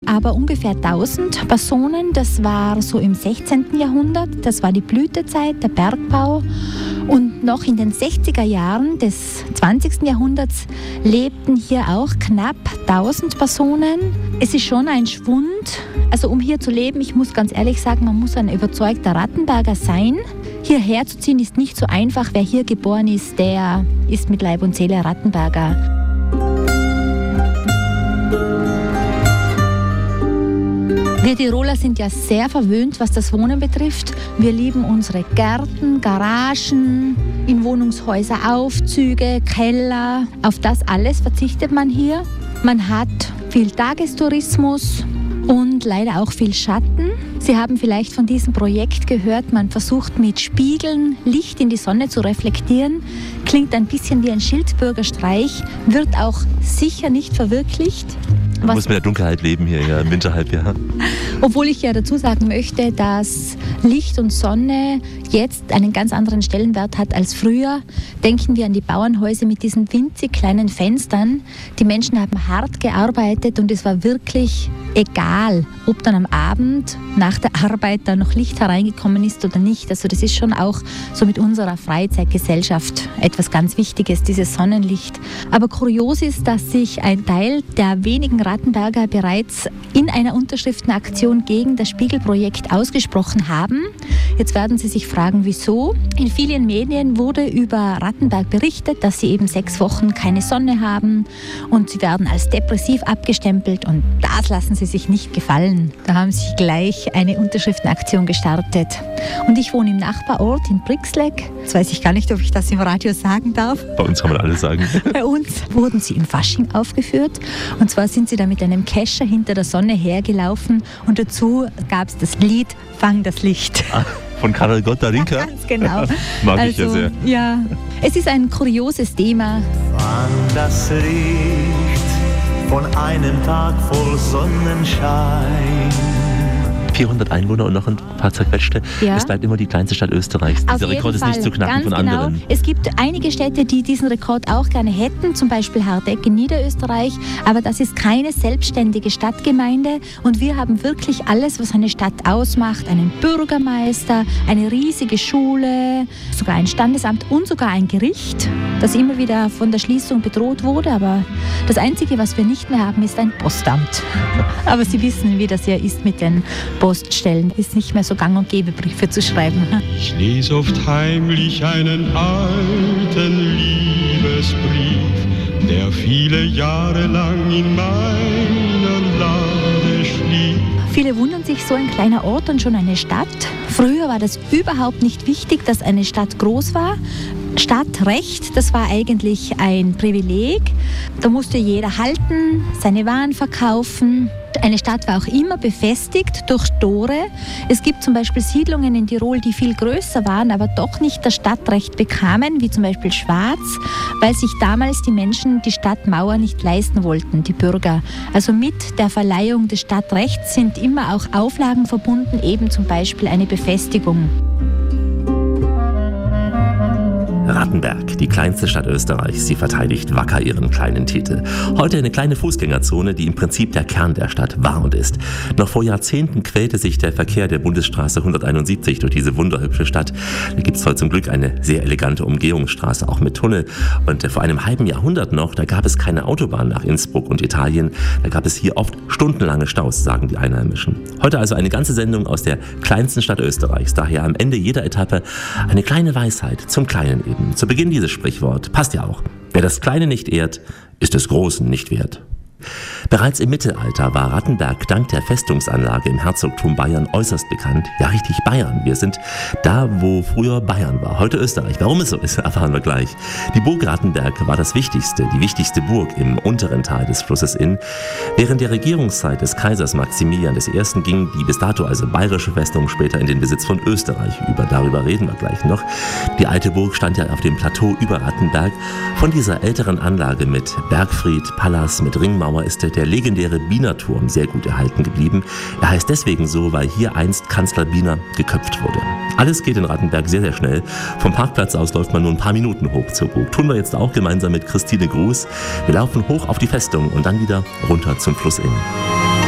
aber ungefähr 1000 Personen. Das war so im 16. Jahrhundert, das war die Blütezeit, der Bergbau. Und noch in den 60er Jahren des 20. Jahrhunderts lebten hier auch knapp 1000 Personen. Es ist schon ein Schwund. Also um hier zu leben, ich muss ganz ehrlich sagen, man muss ein überzeugter Rattenberger sein. Hierher zu ziehen ist nicht so einfach. Wer hier geboren ist, der ist mit Leib und Seele Rattenberger. Wir Tiroler sind ja sehr verwöhnt, was das Wohnen betrifft. Wir lieben unsere Gärten, Garagen, in Wohnungshäuser Aufzüge, Keller. Auf das alles verzichtet man hier. Man hat viel Tagestourismus und leider auch viel Schatten. Sie haben vielleicht von diesem Projekt gehört, man versucht mit Spiegeln Licht in die Sonne zu reflektieren. Klingt ein bisschen wie ein Schildbürgerstreich, wird auch sicher nicht verwirklicht. Man muss mit der Dunkelheit leben hier, ja, im Winterhalbjahr. Obwohl ich ja dazu sagen möchte, dass Licht und Sonne jetzt einen ganz anderen Stellenwert hat als früher. Denken wir an die Bauernhäuser mit diesen winzig kleinen Fenstern. Die Menschen haben hart gearbeitet und es war wirklich egal, ob dann am Abend nach der Arbeit da noch Licht hereingekommen ist oder nicht. Also das ist schon auch so mit unserer Freizeitgesellschaft etwas ganz Wichtiges, dieses Sonnenlicht. Aber kurios ist, dass sich ein Teil der wenigen Rattenberger bereits in einer Unterschriftenaktion gegen das Spiegelprojekt ausgesprochen haben. Jetzt werden Sie sich fragen, wieso. In vielen Medien wurde über Rattenberg berichtet, dass sie eben 6 Wochen keine Sonne haben und sie werden als depressiv abgestempelt und das lassen sie sich nicht gefallen. Da haben sie gleich eine Unterschriftenaktion gestartet. Und ich wohne im Nachbarort in Brixlegg. Jetzt weiß ich gar nicht, ob ich das im Radio sagen darf. Bei uns kann man alles sagen. Bei uns wurden sie im Fasching aufgeführt. Und zwar sind sie da mit einem Kescher hinter der Sonne hergelaufen und dazu gab es das Lied Fang das Licht. Von Karel Gott-Darinka? Ja, ganz genau. Mag ich ja sehr. Ja, es ist ein kurioses Thema. Fang das Licht von einem Tag voll Sonnenschein. 400 Einwohner und noch ein paar zerquetschte. Ja. Es bleibt immer die kleinste Stadt Österreichs. Dieser Rekord ist nicht zu knacken von anderen. Genau. Es gibt einige Städte, die diesen Rekord auch gerne hätten, zum Beispiel Hardeck in Niederösterreich, aber das ist keine selbstständige Stadtgemeinde und wir haben wirklich alles, was eine Stadt ausmacht. Einen Bürgermeister, eine riesige Schule, sogar ein Standesamt und sogar ein Gericht, das immer wieder von der Schließung bedroht wurde, aber das Einzige, was wir nicht mehr haben, ist ein Postamt. Aber Sie wissen, wie das ja ist mit den Poststellen. Ist nicht mehr so gang und gäbe, Briefe zu schreiben. Ich lese oft heimlich einen alten Liebesbrief, der viele Jahre lang in meiner Lade schlief. Viele wundern sich, so ein kleiner Ort und schon eine Stadt. Früher war das überhaupt nicht wichtig, dass eine Stadt groß war. Stadtrecht, das war eigentlich ein Privileg. Da musste jeder halten, seine Waren verkaufen. Eine Stadt war auch immer befestigt durch Tore. Es gibt zum Beispiel Siedlungen in Tirol, die viel größer waren, aber doch nicht das Stadtrecht bekamen, wie zum Beispiel Schwaz, weil sich damals die Menschen die Stadtmauer nicht leisten wollten, die Bürger. Also mit der Verleihung des Stadtrechts sind immer auch Auflagen verbunden, eben zum Beispiel eine Befestigung. Rattenberg, die kleinste Stadt Österreichs. Sie verteidigt wacker ihren kleinen Titel. Heute eine kleine Fußgängerzone, die im Prinzip der Kern der Stadt war und ist. Noch vor Jahrzehnten quälte sich der Verkehr der Bundesstraße 171 durch diese wunderhübsche Stadt. Da gibt es heute zum Glück eine sehr elegante Umgehungsstraße, auch mit Tunnel. Und vor einem halben Jahrhundert noch, da gab es keine Autobahn nach Innsbruck und Italien. Da gab es hier oft stundenlange Staus, sagen die Einheimischen. Heute also eine ganze Sendung aus der kleinsten Stadt Österreichs. Daher am Ende jeder Etappe eine kleine Weisheit zum Kleinen eben. Zu Beginn dieses Sprichwort, passt ja auch. Wer das Kleine nicht ehrt, ist des Großen nicht wert. Bereits im Mittelalter war Rattenberg dank der Festungsanlage im Herzogtum Bayern äußerst bekannt. Ja, richtig Bayern. Wir sind da, wo früher Bayern war, heute Österreich. Warum es so ist, erfahren wir gleich. Die Burg Rattenberg war die wichtigste Burg im unteren Teil des Flusses Inn. Während der Regierungszeit des Kaisers Maximilian I. ging die bis dato also bayerische Festung später in den Besitz von Österreich über. Darüber reden wir gleich noch. Die alte Burg stand ja auf dem Plateau über Rattenberg. Von dieser älteren Anlage mit Bergfried, Palas, mit Ringmauer ist der legendäre Bienerturm sehr gut erhalten geblieben. Er heißt deswegen so, weil hier einst Kanzler Biener geköpft wurde. Alles geht in Rattenberg sehr, sehr schnell. Vom Parkplatz aus läuft man nur ein paar Minuten hoch zur Burg. Tun wir jetzt auch gemeinsam mit Christine Gruß. Wir laufen hoch auf die Festung und dann wieder runter zum Fluss Inn.